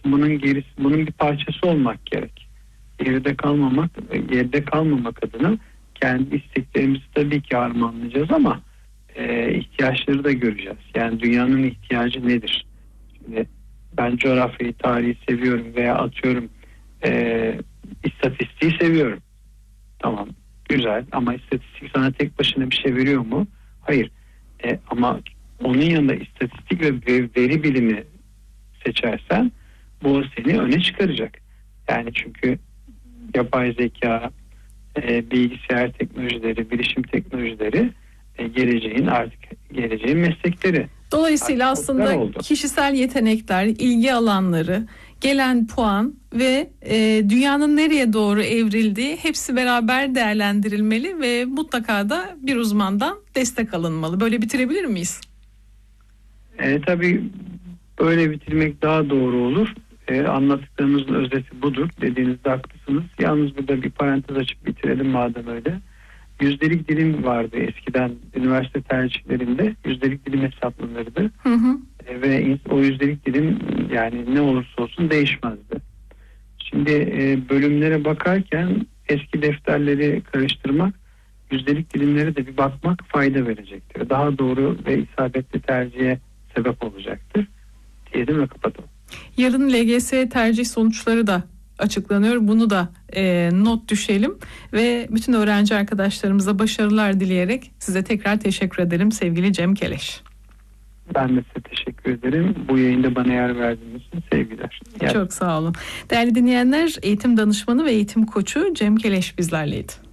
bunun bir parçası olmak gerek. Geride kalmamak adına kendi isteklerimizi tabii ki harmanlayacağız ama ihtiyaçları da göreceğiz. Yani dünyanın ihtiyacı nedir? Şimdi ben coğrafyayı, tarihi seviyorum veya atıyorum istatistiği seviyorum. Tamam, güzel ama istatistik sana tek başına bir şey veriyor mu? Hayır. Ama onun yanında istatistik ve veri bilimi seçersen bu seni öne çıkaracak. Yani çünkü yapay zeka, bilgisayar teknolojileri, bilişim teknolojileri geleceğin meslekleri. Dolayısıyla aslında kişisel yetenekler, ilgi alanları, gelen puan ve dünyanın nereye doğru evrildiği hepsi beraber değerlendirilmeli ve mutlaka da bir uzmandan destek alınmalı. Böyle bitirebilir miyiz? Tabii böyle bitirmek daha doğru olur. Anlattıklarımızın özeti budur. Dediğinizde haklısınız. Yalnız burada bir parantez açıp bitirelim madem öyle. Yüzdelik dilim vardı eskiden üniversite tercihlerinde. Yüzdelik dilim hesaplanırdı. Ve o yüzdelik dilim yani ne olursa olsun değişmezdi. Şimdi bölümlere bakarken eski defterleri karıştırmak, yüzdelik dilimlere de bir bakmak fayda verecektir. Daha doğru ve isabetli tercihe sebep olacaktır. Diyelim ve kapatalım. Yarın LGS tercih sonuçları da açıklanıyor. Bunu da not düşelim ve bütün öğrenci arkadaşlarımıza başarılar dileyerek size tekrar teşekkür ederim sevgili Cem Keleş. Ben de size teşekkür ederim. Bu yayında bana yer verdiğiniz için sevgiler. Çok sağ olun. Değerli dinleyenler, eğitim danışmanı ve eğitim koçu Cem Keleş bizlerleydi.